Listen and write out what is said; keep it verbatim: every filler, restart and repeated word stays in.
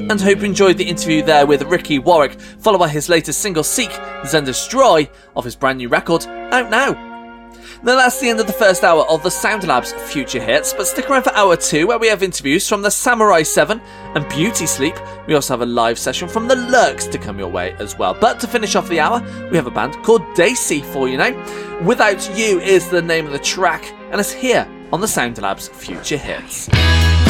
and hope you enjoyed the interview there with Ricky Warwick, followed by his latest single Seek, Then Destroy, of his brand new record, out now. Now that's the end of the first hour of the Sound Labs Future Hits, but stick around for hour two where we have interviews from the Samurai seven and Beauty Sleep. We also have a live session from the Lurks to come your way as well. But to finish off the hour, we have a band called Daisy for you now. Without You is the name of the track, and it's here on the Sound Labs Future Hits.